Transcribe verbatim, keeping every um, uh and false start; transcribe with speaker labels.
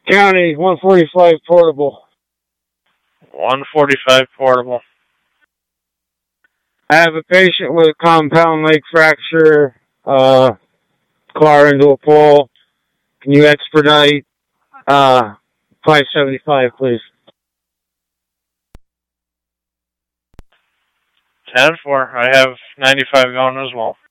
Speaker 1: County, one forty-five portable.
Speaker 2: one forty-five portable.
Speaker 1: I have a patient with a compound leg fracture, uh, car into a pole. Can you expedite, uh, five seventy-five, please?
Speaker 2: ten four. I have ninety-five going as well.